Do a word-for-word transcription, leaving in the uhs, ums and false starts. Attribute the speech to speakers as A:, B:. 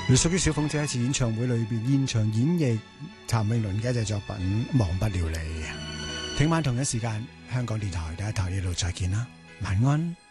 A: 佢屬於小鳳姐一次演唱會裏邊現場演繹譚詠麟嘅一隻作品《忘不了你》。聽晚同一時間，香港電台第一台呢度再見啦，晚安。